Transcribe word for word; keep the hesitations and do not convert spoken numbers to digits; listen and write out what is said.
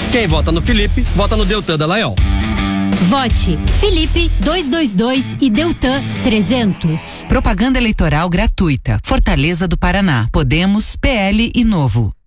Quem vota no Felipe, vota no Deltan Dallagnol. Vote Felipe duzentos e vinte e dois e Deltan trezentos. Propaganda eleitoral gratuita. Fortaleza do Paraná. Podemos, P L e Novo.